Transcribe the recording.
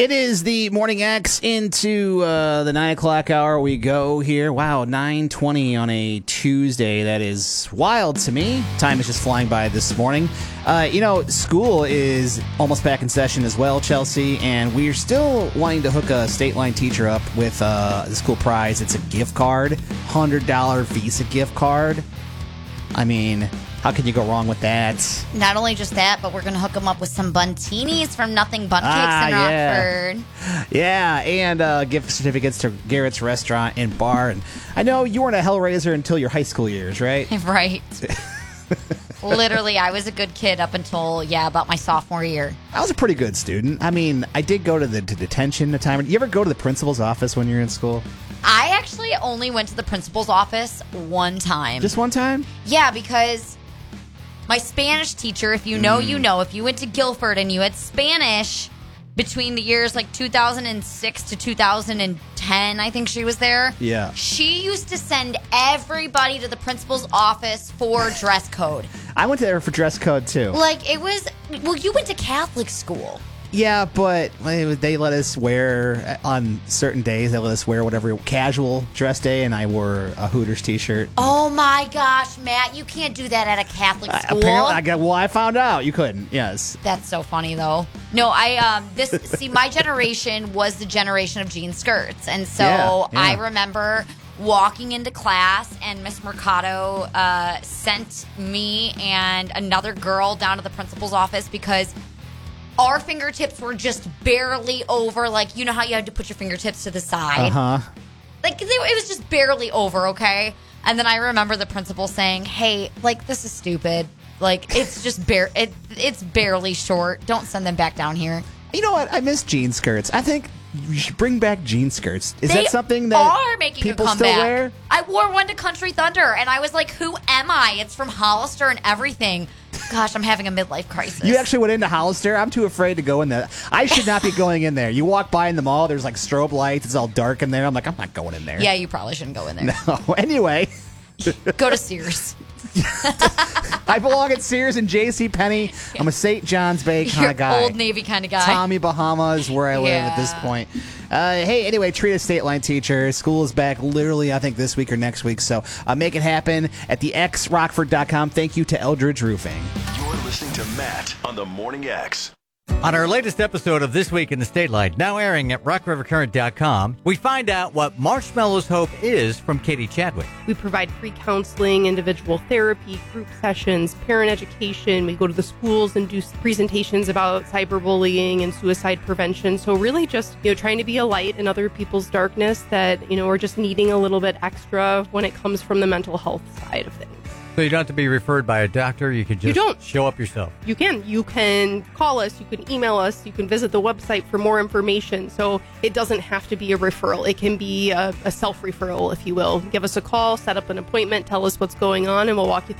It is the Morning X into the 9 o'clock hour. We go here. Wow, 9:20 on a Tuesday. That is wild to me. Time is just flying by this morning. School is almost back in session as well, Chelsea, and we're still wanting to hook a state line teacher up with this cool prize. It's a gift card, $100 Visa gift card. I mean, how can you go wrong with that? Not only just that, but we're going to hook them up with some buntinis from Nothing Bun Cakes in Rockford. Yeah, and gift certificates to Garrett's Restaurant and Bar. And I know you weren't a Hellraiser until your high school years, right? Right. Literally, I was a good kid up until, about my sophomore year. I was a pretty good student. I mean, I did go to the detention a time. You ever go to the principal's office when you're in school? I actually only went to the principal's office one time. Just one time? Yeah, because my Spanish teacher, if you know, you know, if you went to Guilford and you had Spanish between the years like 2006 to 2010, I think she was there. Yeah. She used to send everybody to the principal's office for dress code. I went there for dress code, too. Like, it was, you went to Catholic school. Yeah, but they let us wear, on certain days, they let us wear whatever casual dress day, and I wore a Hooters t-shirt. Oh my gosh, Matt, you can't do that at a Catholic school. Apparently, I found out you couldn't, yes. That's so funny, though. No, my generation was the generation of jean skirts, and so Yeah. I remember walking into class, and Miss Mercado sent me and another girl down to the principal's office because our fingertips were just barely over, like, you know how you had to put your fingertips to the side? Uh-huh. Like, it was just barely over, okay? And then I remember the principal saying, hey, like, this is stupid. Like, it's just it's barely short. Don't send them back down here. You know what? I miss jean skirts. I think you should bring back jean skirts. Is They that something that are making people a still comeback. wear? I wore one to Country Thunder, and I was like, who am I? It's from Hollister and everything. Gosh, I'm having a midlife crisis. You actually went into Hollister? I'm too afraid to go in there. I should not be going in there. You walk by in the mall, there's like strobe lights. It's all dark in there. I'm like, I'm not going in there. Yeah, you probably shouldn't go in there. No. Anyway. Go to Sears. I belong at Sears and JCPenney. I'm a St. John's Bay kind You're of guy. Old Navy kind of guy. Tommy Bahama is where I live at this point. Hey, anyway, treat a state line teacher. School is back literally, I think, this week or next week. So make it happen at thexrockford.com. Thank you to Eldridge Roofing. You're listening to Matt on the Morning X. On our latest episode of This Week in the State Line, now airing at rockrivercurrent.com, we find out what Marshmallow's Hope is from Katie Chadwick. We provide free counseling, individual therapy, group sessions, parent education. We go to the schools and do presentations about cyberbullying and suicide prevention. So really just, trying to be a light in other people's darkness that, are just needing a little bit extra when it comes from the mental health side of things. So you don't have to be referred by a doctor. You can just show up yourself. You can. You can call us. You can email us. You can visit the website for more information. So it doesn't have to be a referral. It can be a self-referral, if you will. Give us a call, set up an appointment, tell us what's going on, and we'll walk you through